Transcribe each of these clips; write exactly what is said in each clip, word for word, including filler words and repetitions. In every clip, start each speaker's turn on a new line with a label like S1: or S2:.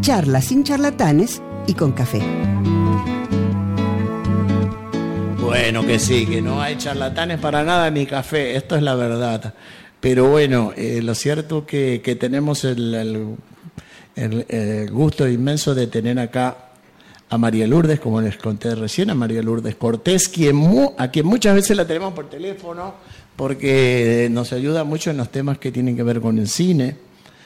S1: charlas sin charlatanes y con café.
S2: Bueno, que sí, que no hay charlatanes para nada ni café, esto es la verdad. Pero bueno, eh, lo cierto que, que tenemos el, el, el, el gusto inmenso de tener acá a María Lourdes, como les conté recién, a María Lourdes Cortés, quien mu, a quien muchas veces la tenemos por teléfono, porque nos ayuda mucho en los temas que tienen que ver con el cine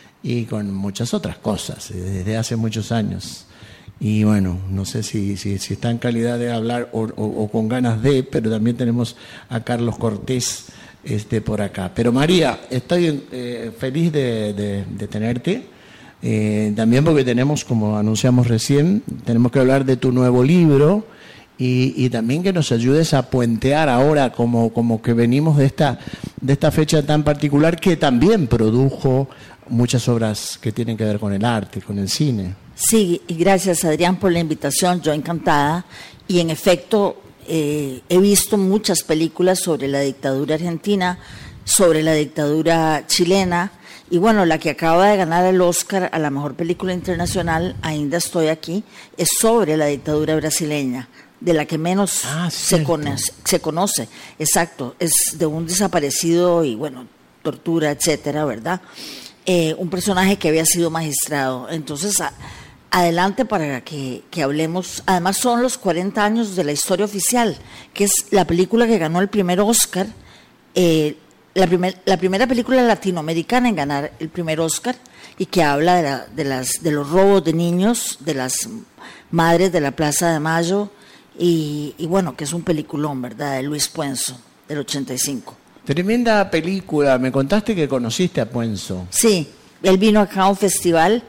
S2: y con muchas otras cosas, desde hace muchos años. Y bueno, no sé si, si, si está en calidad de hablar o, o, o con ganas de, pero también tenemos a Carlos Cortés este, por acá. Pero María, estoy eh, feliz de, de, de tenerte. Eh, también porque tenemos, como anunciamos recién, tenemos que hablar de tu nuevo libro y, y también que nos ayudes a puentear ahora como, como que venimos de esta, de esta fecha tan particular que también produjo muchas obras que tienen que ver con el arte, con el cine.
S3: Sí, y gracias Adrián por la invitación, yo encantada, y en efecto eh, he visto muchas películas sobre la dictadura argentina, sobre la dictadura chilena. Y bueno, la que acaba de ganar el Oscar a la mejor película internacional, Ainda estoy aquí, es sobre la dictadura brasileña, de la que menos
S2: ah,
S3: se, conoce, se conoce. Exacto, es de un desaparecido y bueno, tortura, etcétera, ¿verdad? Eh, un personaje que había sido magistrado. Entonces, a, adelante para que, que hablemos. Además, son los cuarenta años de la historia oficial, que es la película que ganó el primer Oscar. Eh, La, primer, la primera película latinoamericana en ganar el primer Oscar y que habla de, la, de, las, de los robos de niños, de las madres de la Plaza de Mayo y, y bueno, que es un peliculón, ¿verdad?, de Luis Puenzo, del ochenta y cinco.
S2: Tremenda película, me contaste que conociste a Puenzo.
S3: Sí, él vino acá a un festival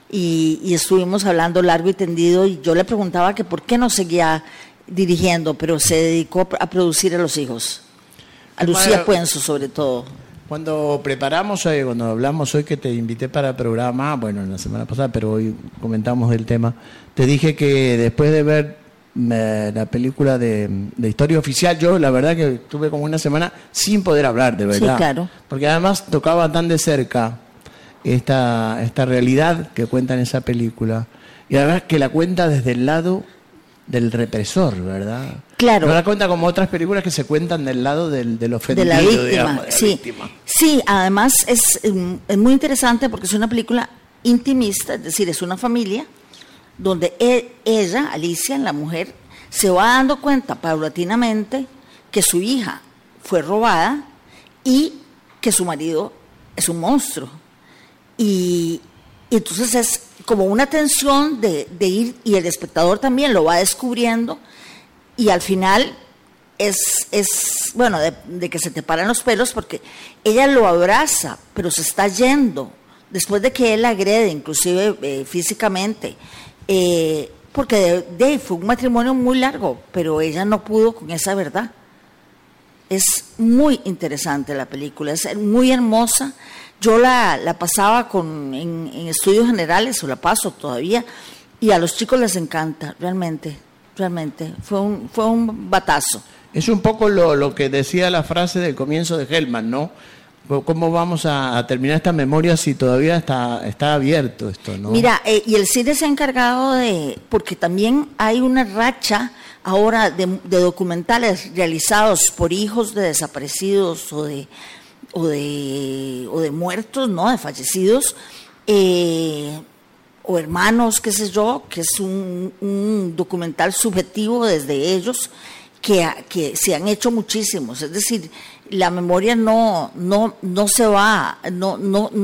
S3: y, y estuvimos hablando largo y tendido y yo le preguntaba que por qué no seguía dirigiendo, pero se dedicó a producir a los hijos. A Lucía Puenzo, sobre todo.
S2: Cuando preparamos, hoy, cuando hablamos hoy que te invité para el programa, bueno, la semana pasada, pero hoy comentamos del tema, te dije que después de ver eh, la película de, de Historia Oficial, yo la verdad que estuve como una semana sin poder hablar, de verdad.
S3: Sí, claro.
S2: Porque además tocaba tan de cerca esta, esta realidad que cuenta en esa película. Y además que la cuenta desde el lado del represor, ¿verdad?
S3: Claro.
S2: No la cuenta como otras películas que se cuentan del lado del, del ofendido,
S3: de la víctima,
S2: digamos, de la
S3: sí.
S2: víctima.
S3: Sí, además es, es muy interesante porque es una película intimista, es decir, es una familia donde él, ella, Alicia, la mujer, se va dando cuenta paulatinamente que su hija fue robada y que su marido es un monstruo. Y, y entonces es como una tensión de, de ir, y el espectador también lo va descubriendo, y al final es, es bueno, de, de que se te paran los pelos, porque ella lo abraza, pero se está yendo, después de que él la agrede, inclusive eh, físicamente, eh, porque de, de, fue un matrimonio muy largo, pero ella no pudo con esa verdad. Es muy interesante la película, es muy hermosa. Yo la, la pasaba con, en, en estudios generales, o la paso todavía, y a los chicos les encanta, realmente, realmente. Fue un, fue un batazo.
S2: Es un poco lo, lo que decía la frase del comienzo de Hellman, ¿no? ¿Cómo vamos a, a terminar esta memoria si todavía está, está abierto esto, ¿no?
S3: Mira, eh, y el cine se ha encargado de, porque también hay una racha ahora de, de documentales realizados por hijos de desaparecidos o de o de o de muertos, ¿no?, de fallecidos, eh, o hermanos, qué sé yo, que es un, un documental subjetivo desde ellos, que, que se han hecho muchísimos. Es decir, la memoria no no no se va, no no